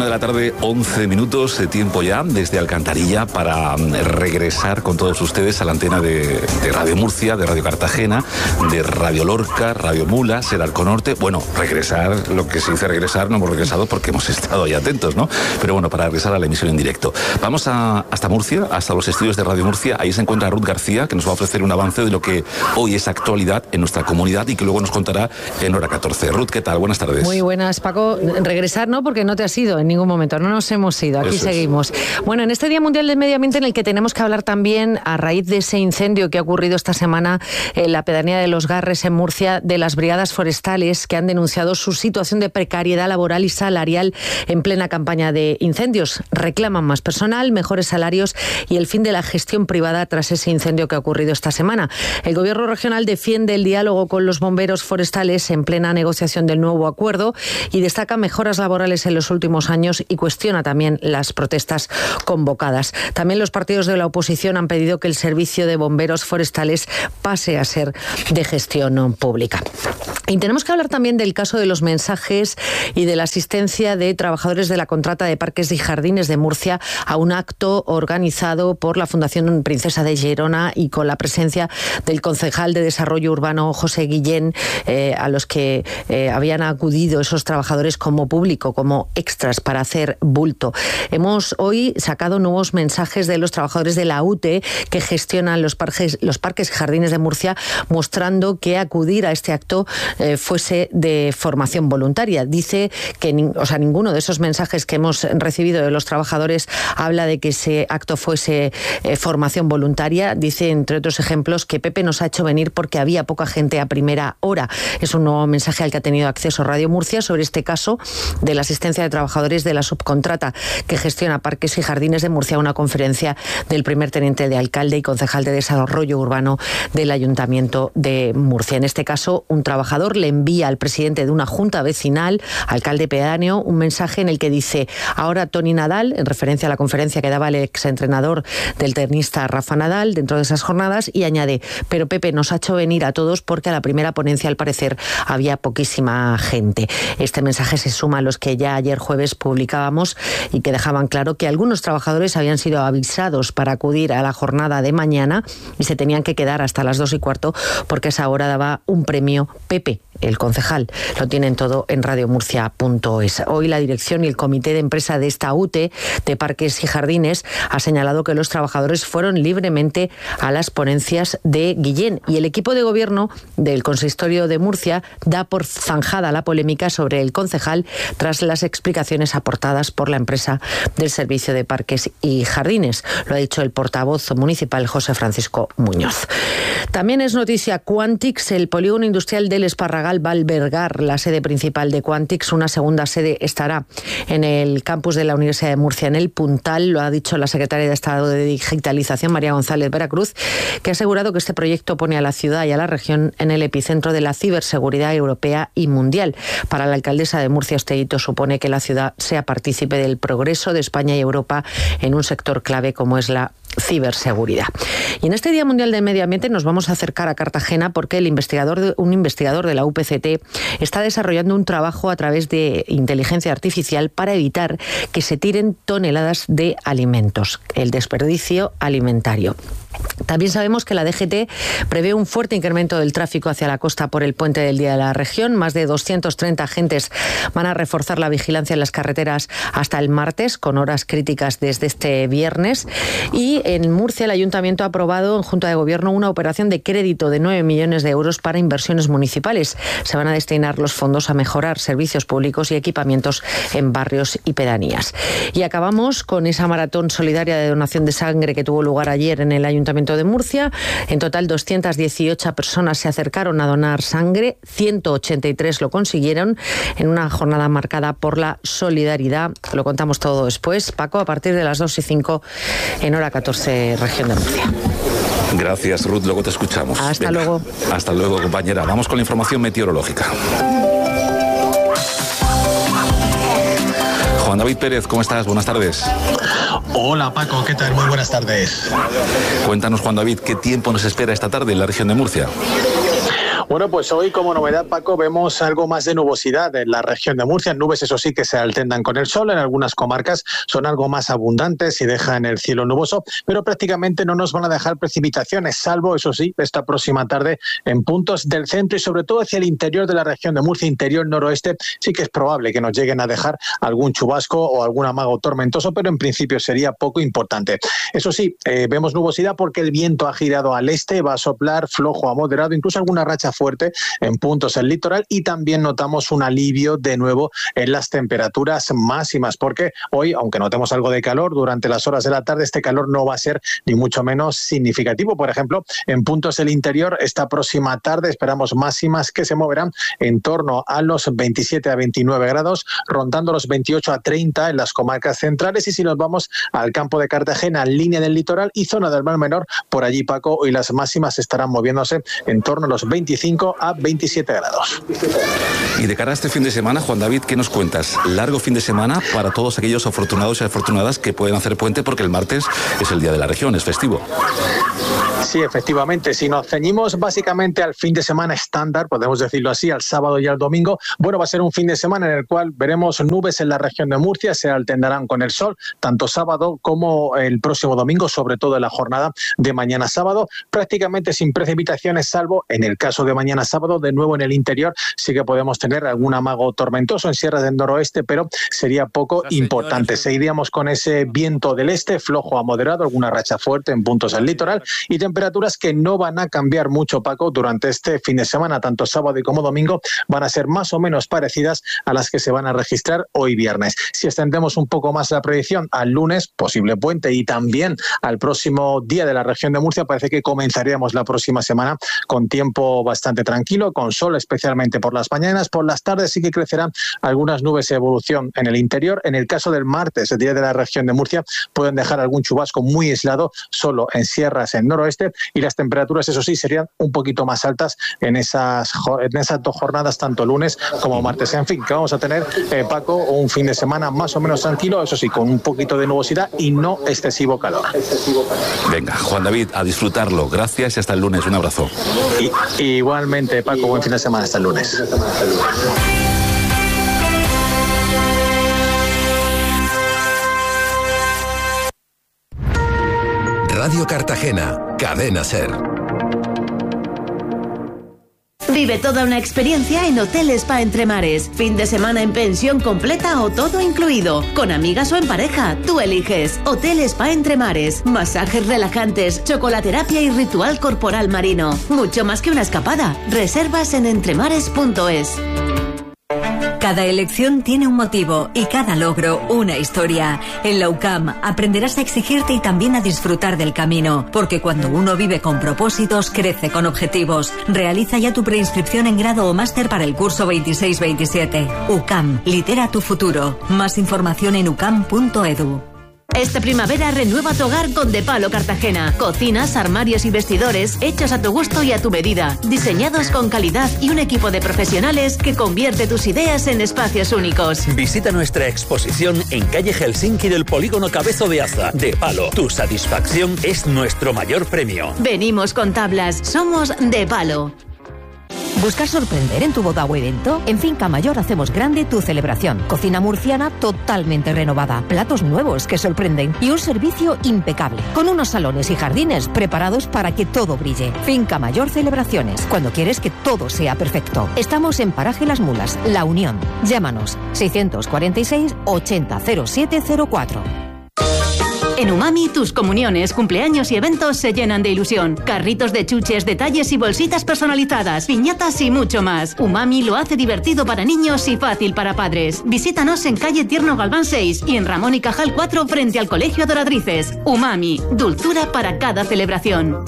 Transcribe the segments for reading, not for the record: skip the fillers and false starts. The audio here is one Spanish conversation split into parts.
de la tarde, 11 minutos de tiempo ya desde Alcantarilla para regresar con todos ustedes a la antena de Radio Murcia, de Radio Cartagena, de Radio Lorca, Radio Mula, Ser Alconorte. Bueno, regresar, lo que se dice regresar, no hemos regresado porque hemos estado ahí atentos, ¿no? Pero bueno, para regresar a la emisión en directo. Vamos hasta Murcia, hasta los estudios de Radio Murcia. Ahí se encuentra Ruth García, que nos va a ofrecer un avance de lo que hoy es actualidad en nuestra comunidad y que luego nos contará en hora 14. Ruth, ¿qué tal? Buenas tardes. Muy buenas, Paco. Regresar no, porque no te has ido en ningún momento, no nos hemos ido, aquí seguimos. Bueno, en este Día Mundial del Medio Ambiente en el que tenemos que hablar también, a raíz de ese incendio que ha ocurrido esta semana en la pedanía de Los Garres, en Murcia, de las brigadas forestales que han denunciado su situación de precariedad laboral y salarial en plena campaña de incendios. Reclaman más personal, mejores salarios y el fin de la gestión privada tras ese incendio que ha ocurrido esta semana. El Gobierno regional defiende el diálogo con los bomberos forestales en plena negociación del nuevo acuerdo y destaca mejoras laborales en los últimos años y cuestiona también las protestas convocadas. También los partidos de la oposición han pedido que el servicio de bomberos forestales pase a ser de gestión pública. Y tenemos que hablar también del caso de los mensajes y de la asistencia de trabajadores de la contrata de Parques y Jardines de Murcia a un acto organizado por la Fundación Princesa de Gerona y con la presencia del concejal de Desarrollo Urbano, José Guillén, a los que habían acudido esos trabajadores como público, como extras para hacer bulto. Hemos hoy sacado nuevos mensajes de los trabajadores de la UTE que gestionan los parques y jardines de Murcia, mostrando que acudir a este acto fuese de formación voluntaria. Dice que ninguno de esos mensajes que hemos recibido de los trabajadores habla de que ese acto fuese formación voluntaria. Dice, entre otros ejemplos, que Pepe nos ha hecho venir porque había poca gente a primera hora. Es un nuevo mensaje al que ha tenido acceso Radio Murcia sobre este caso de la asistencia de trabajadores de la subcontrata que gestiona Parques y Jardines de Murcia, una conferencia del primer teniente de alcalde y concejal de Desarrollo Urbano del Ayuntamiento de Murcia. En este caso, un trabajador le envía al presidente de una junta vecinal, alcalde pedáneo, un mensaje en el que dice: ahora Toni Nadal, en referencia a la conferencia que daba el exentrenador del tenista Rafa Nadal dentro de esas jornadas, y añade: pero Pepe nos ha hecho venir a todos porque a la primera ponencia al parecer había poquísima gente. Este mensaje se suma a los que ya ayer jueves publicábamos y que dejaban claro que algunos trabajadores habían sido avisados para acudir a la jornada de mañana y se tenían que quedar hasta las 2:15 porque a esa hora daba un premio Pepe, el concejal. Lo tienen todo en radiomurcia.es. Hoy la dirección y el comité de empresa de esta UTE de Parques y Jardines ha señalado que los trabajadores fueron libremente a las ponencias de Guillén, y el equipo de gobierno del consistorio de Murcia da por zanjada la polémica sobre el concejal tras las explicaciones aportadas por la empresa del servicio de Parques y Jardines. Lo ha dicho el portavoz municipal José Francisco Muñoz. También es noticia Quantix. El polígono industrial del Esparragal va a albergar la sede principal de Quantix. Una segunda sede estará en el campus de la Universidad de Murcia, en el Puntal. Lo ha dicho la secretaria de Estado de Digitalización, María González Veracruz, que ha asegurado que este proyecto pone a la ciudad y a la región en el epicentro de la ciberseguridad europea y mundial. Para la alcaldesa de Murcia, este hito supone que la ciudad sea partícipe del progreso de España y Europa en un sector clave como es la ciberseguridad. Y en este Día Mundial del Medio Ambiente nos vamos a acercar a Cartagena porque un investigador de la UPCT está desarrollando un trabajo a través de inteligencia artificial para evitar que se tiren toneladas de alimentos, el desperdicio alimentario. También sabemos que la DGT prevé un fuerte incremento del tráfico hacia la costa por el puente del Día de la Región. Más de 230 agentes van a reforzar la vigilancia en las carreteras hasta el martes, con horas críticas desde este viernes. Y en Murcia el Ayuntamiento ha aprobado en Junta de Gobierno una operación de crédito de 9 millones de euros para inversiones municipales. Se van a destinar los fondos a mejorar servicios públicos y equipamientos en barrios y pedanías. Y acabamos con esa maratón solidaria de donación de sangre que tuvo lugar ayer en el Ayuntamiento de Murcia. En total 218 personas se acercaron a donar sangre, 183 lo consiguieron en una jornada marcada por la solidaridad. Lo contamos todo después, Paco, a partir de las 2:05 en hora 14, región de Murcia. Gracias, Ruth, luego te escuchamos. Hasta luego. Hasta luego, compañera. Vamos con la información meteorológica. Juan David Pérez, ¿cómo estás? Buenas tardes. Hola Paco, ¿qué tal? Muy buenas tardes. Cuéntanos, Juan David, ¿qué tiempo nos espera esta tarde en la región de Murcia? Bueno, pues hoy como novedad, Paco, vemos algo más de nubosidad en la región de Murcia. Nubes, eso sí, que se alternan con el sol. En algunas comarcas son algo más abundantes y dejan el cielo nuboso, pero prácticamente no nos van a dejar precipitaciones, salvo, eso sí, esta próxima tarde en puntos del centro y sobre todo hacia el interior de la región de Murcia, interior noroeste, sí que es probable que nos lleguen a dejar algún chubasco o algún amago tormentoso, pero en principio sería poco importante. Eso sí, vemos nubosidad porque el viento ha girado al este, va a soplar flojo a moderado, incluso alguna racha fuerte en puntos del litoral, y también notamos un alivio de nuevo en las temperaturas máximas, porque hoy, aunque notemos algo de calor durante las horas de la tarde, este calor no va a ser ni mucho menos significativo. Por ejemplo, en puntos del interior, esta próxima tarde esperamos máximas que se moverán en torno a los 27 a 29 grados, rondando los 28 a 30 en las comarcas centrales, y si nos vamos al campo de Cartagena, línea del litoral y zona del Mar Menor, por allí, Paco, hoy las máximas estarán moviéndose en torno a los 25 a 27 grados. Y de cara a este fin de semana, Juan David, ¿qué nos cuentas? Largo fin de semana para todos aquellos afortunados y afortunadas que pueden hacer puente, porque el martes es el Día de la Región, es festivo. Sí, efectivamente. Si nos ceñimos básicamente al fin de semana estándar, podemos decirlo así, al sábado y al domingo, bueno, va a ser un fin de semana en el cual veremos nubes en la región de Murcia, se alternarán con el sol, tanto sábado como el próximo domingo, sobre todo en la jornada de mañana sábado, prácticamente sin precipitaciones, salvo en el caso de mañana sábado, de nuevo en el interior, sí que podemos tener algún amago tormentoso en sierras del noroeste, pero sería poco importante. Seguiríamos con ese viento del este, flojo a moderado, alguna racha fuerte en puntos del litoral, y temperaturas que no van a cambiar mucho, Paco, durante este fin de semana, tanto sábado y como domingo, van a ser más o menos parecidas a las que se van a registrar hoy viernes. Si extendemos un poco más la predicción al lunes, posible puente, y también al próximo día de la región de Murcia, parece que comenzaríamos la próxima semana con tiempo bastante tranquilo, con sol especialmente por las mañanas. Por las tardes sí que crecerán algunas nubes de evolución en el interior. En el caso del martes, el día de la región de Murcia, pueden dejar algún chubasco muy aislado solo en sierras en noroeste, y las temperaturas, eso sí, serían un poquito más altas en esas dos jornadas, tanto lunes como martes. En fin, que vamos a tener, Paco, un fin de semana más o menos tranquilo, eso sí, con un poquito de nubosidad y no excesivo calor. Venga, Juan David, a disfrutarlo. Gracias y hasta el lunes. Un abrazo. Igualmente, Paco, buen fin de semana. Hasta el lunes. Radio Cartagena, Cadena SER. Vive toda una experiencia en Hotel Spa Entremares. Fin de semana en pensión completa o todo incluido. Con amigas o en pareja, tú eliges. Hotel Spa Entremares. Masajes relajantes, chocolaterapia y ritual corporal marino. Mucho más que una escapada. Reservas en entremares.es. Cada elección tiene un motivo y cada logro una historia. En la UCAM aprenderás a exigirte y también a disfrutar del camino, porque cuando uno vive con propósitos, crece con objetivos. Realiza ya tu preinscripción en grado o máster para el curso 26-27. UCAM, lidera tu futuro. Más información en ucam.edu. Esta primavera renueva tu hogar con De Palo Cartagena. Cocinas, armarios y vestidores hechos a tu gusto y a tu medida. Diseñados con calidad y un equipo de profesionales que convierte tus ideas en espacios únicos. Visita nuestra exposición en calle Helsinki del Polígono Cabezo de Aza. De Palo, tu satisfacción es nuestro mayor premio. Venimos con tablas. Somos De Palo. ¿Buscas sorprender en tu boda o evento? En Finca Mayor hacemos grande tu celebración. Cocina murciana totalmente renovada, platos nuevos que sorprenden y un servicio impecable, con unos salones y jardines preparados para que todo brille. Finca Mayor Celebraciones, cuando quieres que todo sea perfecto. Estamos en Paraje Las Mulas, La Unión. Llámanos 646 80 0704. En Umami, tus comuniones, cumpleaños y eventos se llenan de ilusión. Carritos de chuches, detalles y bolsitas personalizadas, piñatas y mucho más. Umami lo hace divertido para niños y fácil para padres. Visítanos en calle Tierno Galván 6 y en Ramón y Cajal 4 frente al Colegio Adoradrices. Umami, dulzura para cada celebración.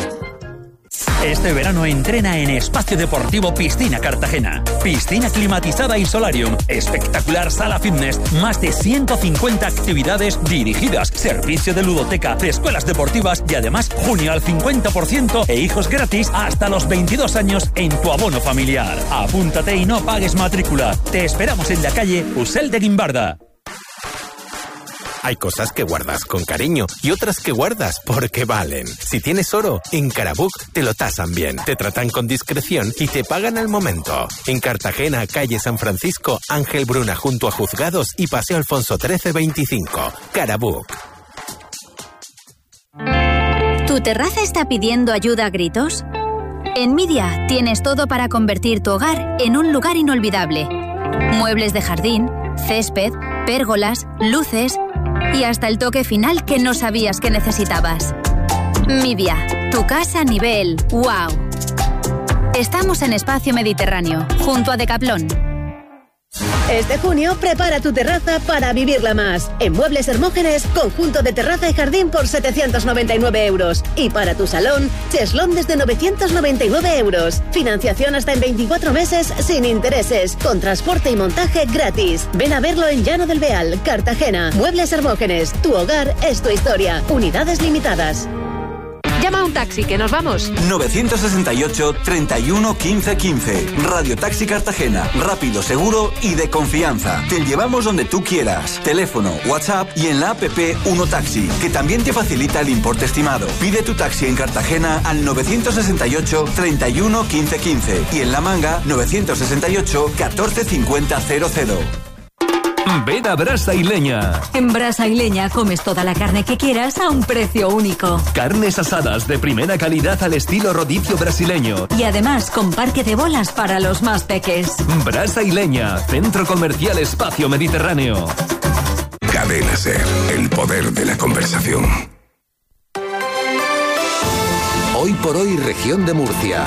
Este verano entrena en Espacio Deportivo Piscina Cartagena. Piscina climatizada y solarium. Espectacular sala fitness. Más de 150 actividades dirigidas. Servicio de ludoteca, de escuelas deportivas y además junio al 50% e hijos gratis hasta los 22 años en tu abono familiar. Apúntate y no pagues matrícula. Te esperamos en la calle Usel de Guimbarda. Hay cosas que guardas con cariño y otras que guardas porque valen. Si tienes oro, en Carabook te lo tasan bien, te tratan con discreción y te pagan al momento. En Cartagena, calle San Francisco, Ángel Bruna junto a Juzgados y Paseo Alfonso 1325. Carabook. ¿Tu terraza está pidiendo ayuda a gritos? En Midia tienes todo para convertir tu hogar en un lugar inolvidable. Muebles de jardín, césped, pérgolas, luces y hasta el toque final que no sabías que necesitabas. Midia, tu casa a nivel ¡wow! Estamos en Espacio Mediterráneo, junto a Decathlon. Este junio, prepara tu terraza para vivirla más. En Muebles Hermógenes, conjunto de terraza y jardín por 799 euros. Y para tu salón, cheslón desde 999 euros. Financiación hasta en 24 meses sin intereses. Con transporte y montaje gratis. Ven a verlo en Llano del Beal, Cartagena. Muebles Hermógenes, tu hogar es tu historia. Unidades limitadas. Llama a un taxi, que nos vamos. 968 31 15 15. Radio Taxi Cartagena. Rápido, seguro y de confianza. Te llevamos donde tú quieras. Teléfono, WhatsApp y en la app Uno Taxi, que también te facilita el importe estimado. Pide tu taxi en Cartagena al 968 31 15 15 y en La Manga 968 14 50 00. Ven a Brasa y Leña. En Brasa y Leña comes toda la carne que quieras a un precio único. Carnes asadas de primera calidad al estilo rodicio brasileño. Y además con parque de bolas para los más peques. Brasa y Leña, Centro Comercial Espacio Mediterráneo. Cadena SER, el poder de la conversación. Hoy por hoy, región de Murcia.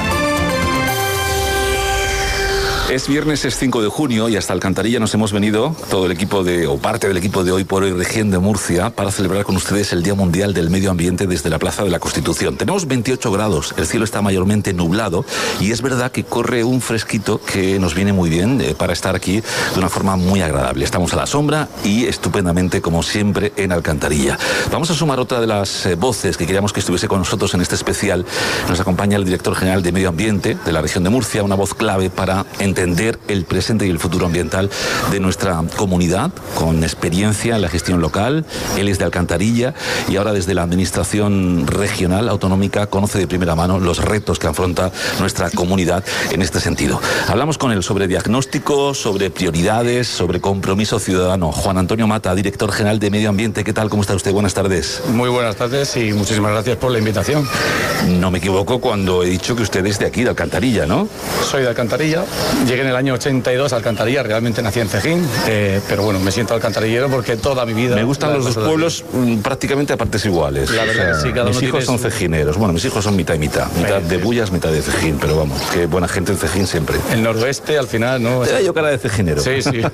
Es viernes, es 5 de junio y hasta Alcantarilla nos hemos venido, todo el equipo o parte del equipo de Hoy por Hoy Región de Murcia, para celebrar con ustedes el Día Mundial del Medio Ambiente desde la Plaza de la Constitución. Tenemos 28 grados, el cielo está mayormente nublado y es verdad que corre un fresquito que nos viene muy bien para estar aquí de una forma muy agradable. Estamos a la sombra y estupendamente, como siempre, en Alcantarilla. Vamos a sumar otra de las voces que queríamos que estuviese con nosotros en este especial. Nos acompaña el director general de Medio Ambiente de la Región de Murcia, una voz clave para entender el presente y el futuro ambiental de nuestra comunidad, con experiencia en la gestión local. Él es de Alcantarilla y ahora desde la Administración Regional Autonómica conoce de primera mano los retos que afronta nuestra comunidad en este sentido. Hablamos con él sobre diagnóstico, sobre prioridades, sobre compromiso ciudadano. Juan Antonio Mata, director general de Medio Ambiente. ¿Qué tal? ¿Cómo está usted? Buenas tardes. Muy buenas tardes y muchísimas gracias por la invitación. No me equivoco cuando he dicho que usted es de aquí, de Alcantarilla, ¿no? Soy de Alcantarilla. Llegué en el año 82 a Alcantarilla, realmente nací en Cejín, pero bueno, me siento alcantarillero porque toda mi vida... Me gustan los dos pueblos prácticamente a partes iguales. La verdad, sí, cada mis hijos son cejineros. Bueno, mis hijos son mitad y mitad. Mitad de Bullas, mitad de Cejín, pero vamos, qué buena gente en Cejín siempre. El noroeste, al final, ¿no? Te da yo cara de cejinero. Sí, sí.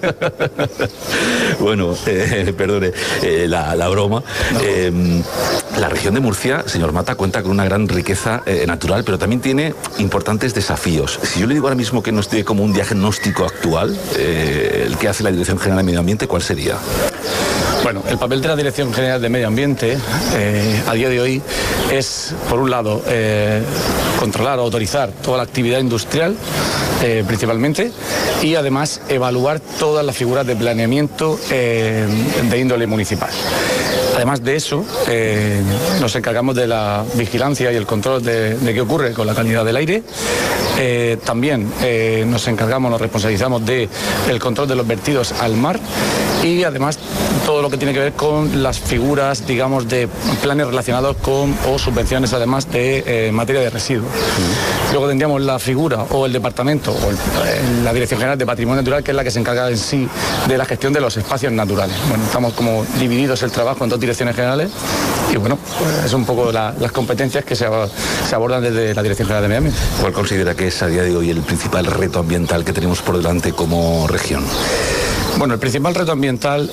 Bueno, perdone la broma. No. La región de Murcia, señor Mata, cuenta con una gran riqueza natural, pero también tiene importantes desafíos. Si yo le digo ahora mismo que nos dé como un diagnóstico actual, el que hace la Dirección General de Medio Ambiente, ¿cuál sería? Bueno, el papel de la Dirección General de Medio Ambiente a día de hoy es, por un lado, controlar o autorizar toda la actividad industrial, principalmente, y además evaluar todas las figuras de planeamiento de índole municipal. Además de eso, nos encargamos de la vigilancia y el control de qué ocurre con la calidad del aire. También nos responsabilizamos del control de los vertidos al mar y además todo lo que tiene que ver con las figuras, digamos, de planes relacionados con o subvenciones además de materia de residuos. Luego tendríamos la figura o el departamento o la Dirección General de Patrimonio Natural, que es la que se encarga en sí de la gestión de los espacios naturales. Bueno, estamos como divididos el trabajo en dos direcciones generales y bueno, pues es un poco las competencias que se abordan desde la Dirección General de Medio Ambiente. ¿Cuál considera que es a día de hoy el principal reto ambiental que tenemos por delante como región? Bueno, el principal reto ambiental,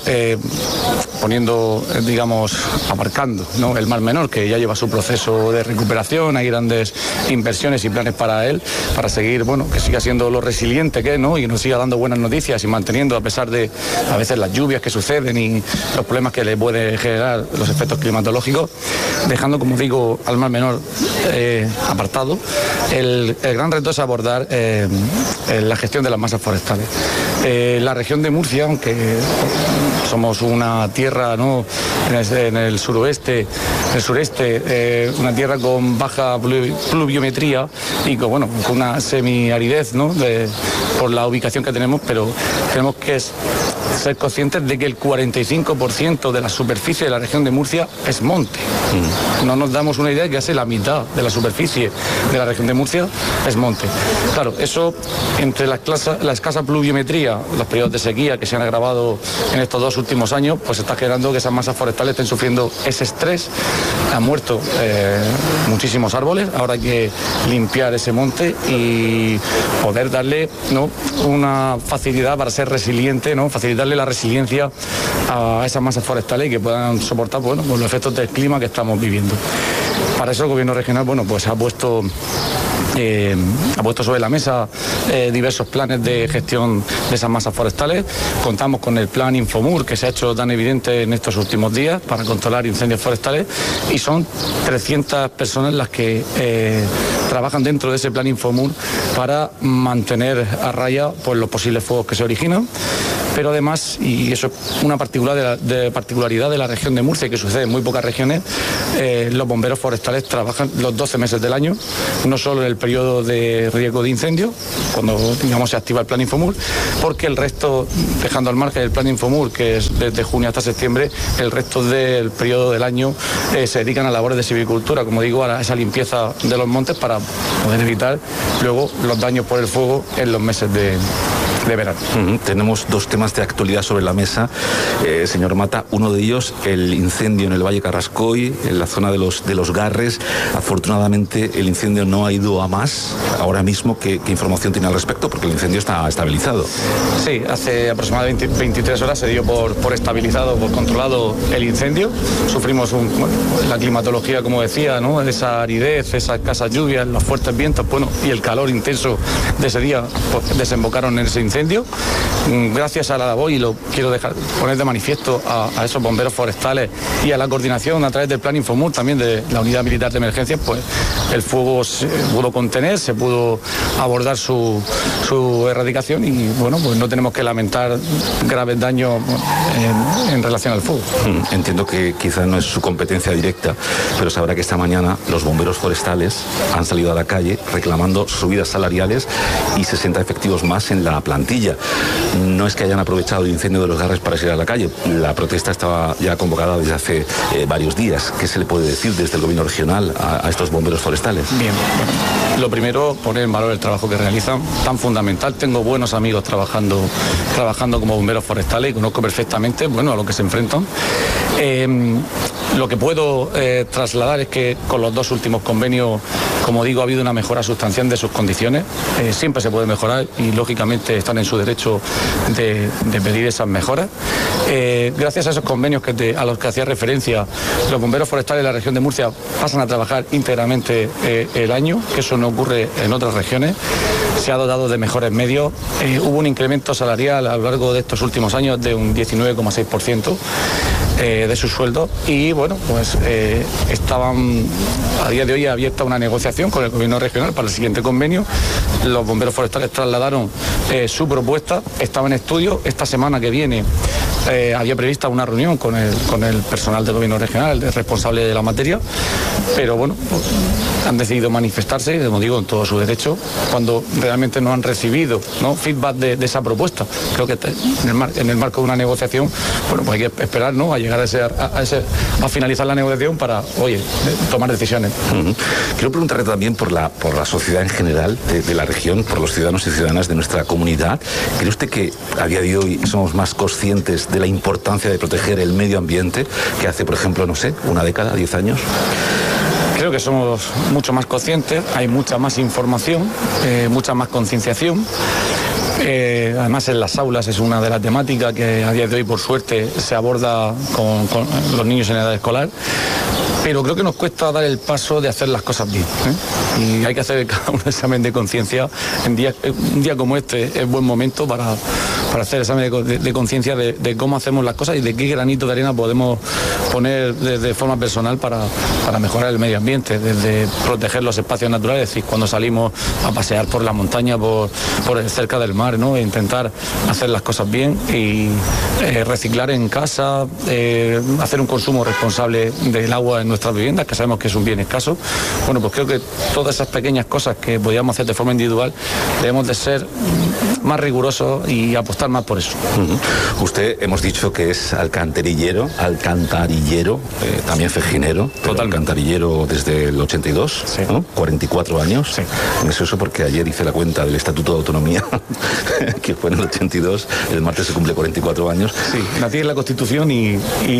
abarcando, ¿no?, el Mar Menor, que ya lleva su proceso de recuperación, hay grandes inversiones y planes para él, para seguir, bueno, que siga siendo lo resiliente que es, ¿no?, y nos siga dando buenas noticias y manteniendo, a pesar de a veces las lluvias que suceden y los problemas que le puede generar los efectos climatológicos, dejando, como digo, al Mar Menor apartado. El gran reto es abordar la gestión de las masas forestales. La región de Murcia, aunque somos una tierra, ¿no?, en el sureste, una tierra con baja pluviometría y con una semi-aridez, ¿no?, por la ubicación que tenemos, pero tenemos que ser conscientes de que el 45% de la superficie de la región de Murcia es monte. No nos damos una idea de que hace la mitad de la superficie de la región de Murcia es monte. Claro, eso entre la escasa pluviometría, los periodos de sequía que se han agravado en estos 2 últimos años, pues está generando que esas masas forestales estén sufriendo ese estrés. Han muerto muchísimos árboles, ahora hay que limpiar ese monte y poder darle, ¿no?, una facilidad para ser resiliente, ¿no?, facilitarle la resiliencia a esas masas forestales y que puedan soportar, bueno, pues los efectos del clima que estamos viviendo. Para eso el gobierno regional, bueno, pues ha puesto sobre la mesa diversos planes de gestión de esas masas forestales. Contamos con el plan Infomur, que se ha hecho tan evidente en estos últimos días para controlar incendios forestales, y son 300 personas las que trabajan dentro de ese plan Infomur para mantener a raya, pues, los posibles fuegos que se originan. Pero además, y eso es una particularidad de la región de Murcia, que sucede en muy pocas regiones, los bomberos forestales trabajan los 12 meses del año, no solo en el periodo de riesgo de incendio, cuando, digamos, se activa el plan Infomur, porque el resto, dejando al margen el plan Infomur, que es desde junio hasta septiembre, el resto del periodo del año se dedican a labores de silvicultura, como digo, a esa limpieza de los montes para poder evitar luego los daños por el fuego en los meses de verano. Tenemos 2 temas de actualidad sobre la mesa, señor Mata. Uno de ellos, el incendio en el Valle Carrascoy, en la zona de los Garres. Afortunadamente el incendio no ha ido a más ahora mismo. ¿Qué información tiene al respecto? Porque el incendio está estabilizado. Sí, hace aproximadamente 23 horas se dio por estabilizado, por controlado el incendio. Sufrimos la climatología, como decía, ¿no?, esa aridez, esas escasas lluvias, los fuertes vientos, bueno, y el calor intenso de ese día, pues, desembocaron en ese incendio. Gracias a la labor, y lo quiero poner de manifiesto a esos bomberos forestales y a la coordinación a través del plan Infomur, también de la Unidad Militar de Emergencias, pues el fuego se pudo contener, se pudo abordar su erradicación y, bueno, pues no tenemos que lamentar graves daños en relación al fuego. Entiendo que quizás no es su competencia directa, pero sabrá que esta mañana los bomberos forestales han salido a la calle reclamando subidas salariales y 60 efectivos más en la plantilla. No es que hayan aprovechado el incendio de los Garres para salir a la calle. La protesta estaba ya convocada desde hace varios días. ¿Qué se le puede decir desde el gobierno regional a estos bomberos forestales? Bien, bueno, lo primero, poner en valor el trabajo que realizan, tan fundamental. Tengo buenos amigos trabajando como bomberos forestales y conozco perfectamente, bueno, a lo que se enfrentan. Lo que puedo trasladar es que con los 2 últimos convenios, como digo, ha habido una mejora sustancial de sus condiciones. Siempre se puede mejorar y, lógicamente, están en su derecho de pedir esas mejoras. Gracias a esos convenios a los que hacía referencia, los bomberos forestales de la región de Murcia pasan a trabajar íntegramente el año, que eso no ocurre en otras regiones. Se ha dotado de mejores medios. Hubo un incremento salarial a lo largo de estos últimos años de un 19,6% de su sueldo y, bueno, pues estaban a día de hoy abierta una negociación con el gobierno regional para el siguiente convenio. Los bomberos forestales trasladaron su propuesta, estaba en estudio. Esta semana que viene había prevista una reunión con el personal del gobierno regional, el responsable de la materia, pero bueno, han decidido manifestarse, como digo, en todo su derecho, cuando realmente no han recibido, ¿no?, feedback de esa propuesta. Creo que en el marco de una negociación, bueno, pues hay que esperar, ¿no?, a llegar a finalizar la negociación para, oye, tomar decisiones. Quiero preguntarle también por la sociedad en general de la región, por los ciudadanos y ciudadanas de nuestra comunidad. ¿Cree usted que a día de hoy somos más conscientes de la importancia de proteger el medio ambiente que hace, por ejemplo, no sé, una década, 10 años? Creo que somos mucho más conscientes, hay mucha más información, mucha más concienciación. Además, en las aulas es una de las temáticas que a día de hoy, por suerte, se aborda con los niños en edad escolar. Pero creo que nos cuesta dar el paso de hacer las cosas bien, ¿eh? Y hay que hacer un examen de conciencia. Un día como este es buen momento para para hacer examen de conciencia de cómo hacemos las cosas y de qué granito de arena podemos poner de forma personal para mejorar el medio ambiente, desde proteger los espacios naturales, es decir, cuando salimos a pasear por la montaña, por cerca del mar, ¿no? E intentar hacer las cosas bien y reciclar en casa, hacer un consumo responsable del agua en nuestras viviendas, que sabemos que es un bien escaso. Bueno, pues creo que todas esas pequeñas cosas que podíamos hacer de forma individual debemos de ser más rigurosos y apostar más por eso. Usted, hemos dicho que es alcantarillero, también fejinero, pero alcantarillero desde el 82, sí, ¿no? 44 años. Sí. Es eso porque ayer hice la cuenta del Estatuto de Autonomía, que fue en el 82, el martes se cumple 44 años. Sí, nací en la Constitución y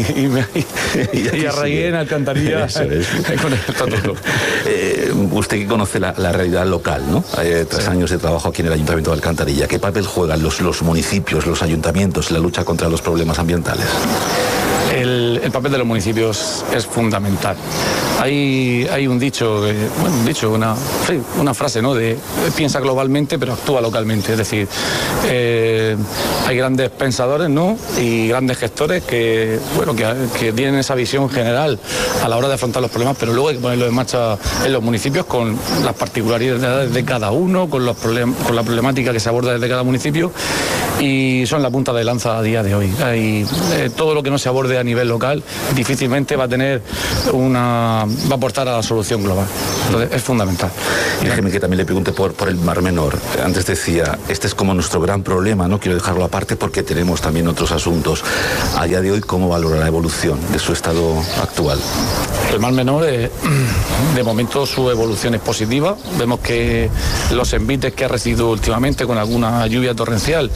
arraigué en alcantarilla con el Estatuto. Usted que conoce la realidad local, ¿no? 3 años de trabajo aquí en el Ayuntamiento de Alcantarilla, ¿qué papel juegan los municipios, los ayuntamientos en la lucha contra los problemas ambientales? El papel de los municipios es fundamental. Hay un dicho, una frase, ¿no? De piensa globalmente pero actúa localmente. Es decir, hay grandes pensadores, ¿no? Y grandes gestores que tienen esa visión general a la hora de afrontar los problemas, pero luego hay que ponerlo en marcha en los municipios con las particularidades de cada uno, con la problemática que se aborda desde cada municipio, y son la punta de lanza a día de hoy. Todo lo que no se aborde a nivel local difícilmente va a aportar a la solución global. Entonces es fundamental. Y déjeme que también le pregunte por el Mar Menor. Antes decía, este es como nuestro gran problema, no quiero dejarlo aparte porque tenemos también otros asuntos. A día de hoy, ¿cómo valora la evolución de su estado actual? El Mar Menor, de momento su evolución es positiva. Vemos que los envites que ha recibido últimamente con alguna lluvia torrencial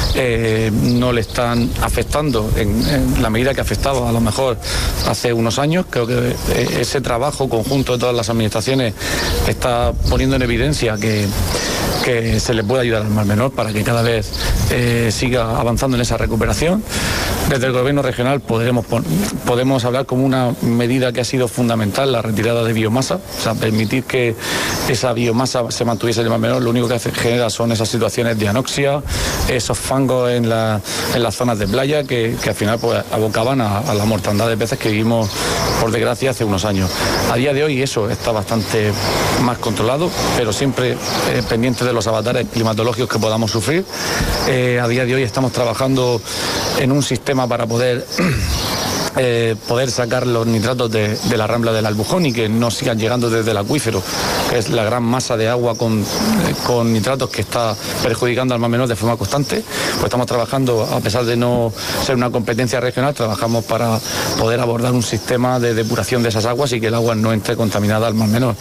no le están afectando en la medida que afectaba a lo mejor hace unos años. Creo que ese trabajo conjunto de todas las administraciones está poniendo en evidencia que se le puede ayudar al Mar Menor para que cada vez siga avanzando en esa recuperación. Desde el gobierno regional podemos hablar como una medida que ha sido fundamental, la retirada de biomasa, o sea, permitir que esa biomasa se mantuviese en el Mar Menor. Lo único que genera son esas situaciones de anoxia, esos fangos en las zonas de playa que al final pues abocaban a la mortandad de peces que vivimos, por desgracia, hace unos años. A día de hoy eso está bastante más controlado, pero siempre pendiente de los avatares climatológicos que podamos sufrir. A día de hoy estamos trabajando en un sistema para poder sacar los nitratos de la rambla del Albujón y que no sigan llegando desde el acuífero, que es la gran masa de agua con nitratos que está perjudicando al Mar Menor de forma constante. Pues estamos trabajando, a pesar de no ser una competencia regional, trabajamos para poder abordar un sistema de depuración de esas aguas y que el agua no entre contaminada al Mar Menor.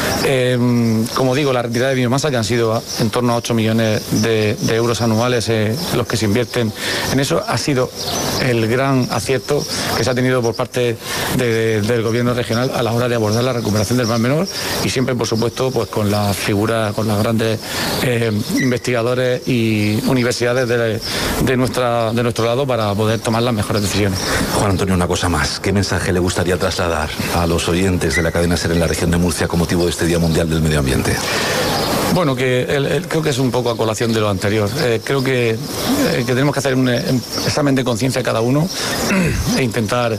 Como digo, la retirada de biomasa, que han sido en torno a 8 millones de euros anuales los que se invierten en eso, ha sido el gran acierto que se ha tenido por parte del gobierno regional a la hora de abordar la recuperación del Mar Menor, y siempre, por supuesto, pues con las figuras, con los grandes investigadores y universidades de nuestro lado para poder tomar las mejores decisiones. Juan Antonio, una cosa más. ¿Qué mensaje le gustaría trasladar a los oyentes de la cadena SER en la región de Murcia con motivo de este Día Mundial del Medio Ambiente? Bueno, creo que es un poco a colación de lo anterior. Creo que tenemos que hacer un examen de conciencia cada uno e intentar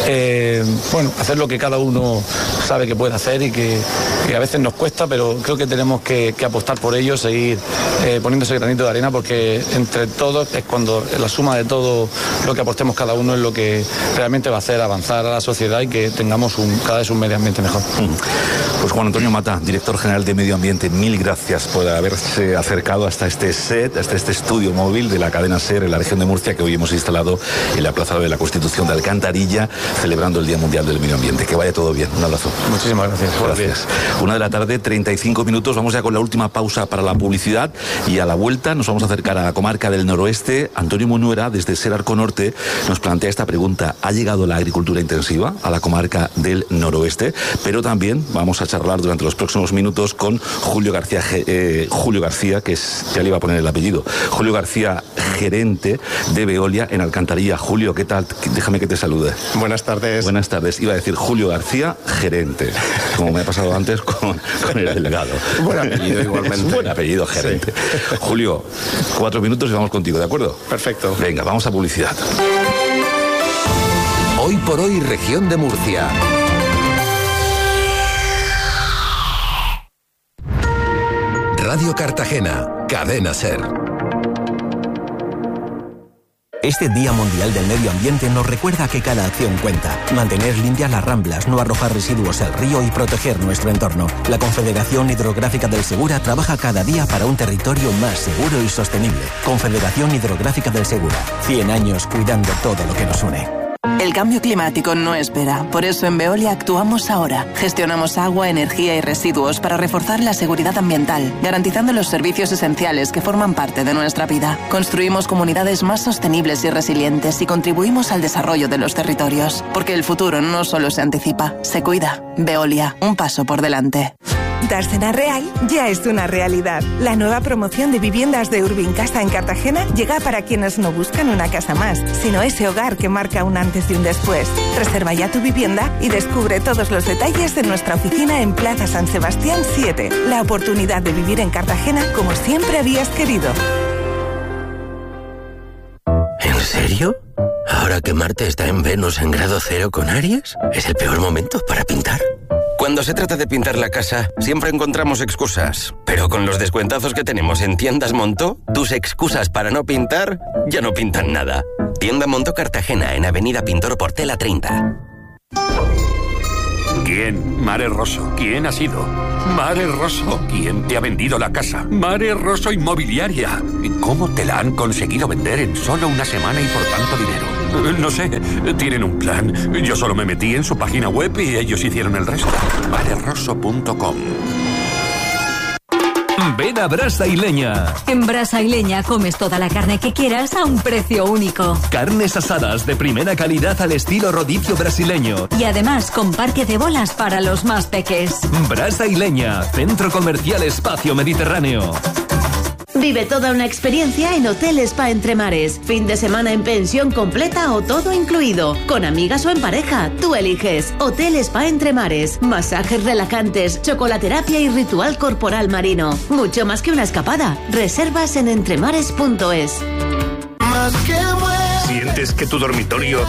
hacer lo que cada uno sabe que puede hacer y que a veces nos cuesta, pero creo que tenemos que apostar por ello, seguir poniéndose el granito de arena, porque entre todos es cuando la suma de todo lo que aportemos cada uno es lo que realmente va a hacer avanzar a la sociedad y que tengamos cada vez un medio ambiente mejor. Pues Juan Antonio Mata, director general de Medio Ambiente, mil gracias por haberse acercado hasta este set, hasta este estudio móvil de la cadena SER en la región de Murcia, que hoy hemos instalado en la Plaza de la Constitución de Alcantarilla, celebrando el Día Mundial del Medio Ambiente. Que vaya todo bien. Un abrazo. Muchísimas gracias. Gracias. 1:00 p.m, 35 minutos. Vamos ya con la última pausa para la publicidad y a la vuelta nos vamos a acercar a la comarca del noroeste. Antonio Munuera, desde SER Arco Norte, nos plantea esta pregunta. ¿Ha llegado la agricultura intensiva a la comarca del noroeste? Pero también vamos a charlar durante los próximos minutos con Julio García Julio García, ya le iba a poner el apellido, Julio García, gerente de Veolia en Alcantarilla. Julio, ¿qué tal? Déjame que te salude. Buenas tardes. Buenas tardes. Iba a decir Julio García, gerente, como me ha pasado antes con el delegado. Buen apellido igualmente. Buen apellido, gerente. Sí. Julio, 4 minutos y vamos contigo, ¿de acuerdo? Perfecto. Venga, vamos a publicidad. Hoy por hoy, región de Murcia. Radio Cartagena, Cadena SER. Este Día Mundial del Medio Ambiente nos recuerda que cada acción cuenta. Mantener limpias las ramblas, no arrojar residuos al río y proteger nuestro entorno. La Confederación Hidrográfica del Segura trabaja cada día para un territorio más seguro y sostenible. Confederación Hidrográfica del Segura. 100 años cuidando todo lo que nos une. El cambio climático no espera. Por eso en Veolia actuamos ahora. Gestionamos agua, energía y residuos para reforzar la seguridad ambiental, garantizando los servicios esenciales que forman parte de nuestra vida. Construimos comunidades más sostenibles y resilientes y contribuimos al desarrollo de los territorios. Porque el futuro no solo se anticipa, se cuida. Veolia, un paso por delante. Dársena Real ya es una realidad. La nueva promoción de viviendas de Urbincasa en Cartagena llega para quienes no buscan una casa más, sino ese hogar que marca un antes y un después. Reserva ya tu vivienda y descubre todos los detalles de nuestra oficina en Plaza San Sebastián 7. La oportunidad de vivir en Cartagena como siempre habías querido. ¿En serio? ¿Ahora que Marte está en Venus en grado 0 con Aries? ¿Es el peor momento para pintar? Cuando se trata de pintar la casa, siempre encontramos excusas. Pero con los descuentazos que tenemos en Tiendas Montó, tus excusas para no pintar ya no pintan nada. Tienda Montó Cartagena, en Avenida Pintor Portela 30. ¿Quién? Mare Rosso. ¿Quién ha sido? Mare Rosso. ¿Quién te ha vendido la casa? Mare Rosso Inmobiliaria. ¿Cómo te la han conseguido vender en solo una semana y por tanto dinero? No sé, tienen un plan. Yo solo me metí en su página web y ellos hicieron el resto. marerosso.com. Ven a Brasa y Leña. En Brasa y Leña comes toda la carne que quieras a un precio único. Carnes asadas de primera calidad al estilo rodicio brasileño. Y además con parque de bolas para los más peques. Brasa y Leña, Centro Comercial Espacio Mediterráneo. Vive toda una experiencia en Hotel Spa Entre Mares. Fin de semana en pensión completa o todo incluido. Con amigas o en pareja, tú eliges. Hotel Spa Entre Mares. Masajes relajantes, chocolaterapia y ritual corporal marino. Mucho más que una escapada. Reservas en entremares.es. ¿Sientes que tu dormitorio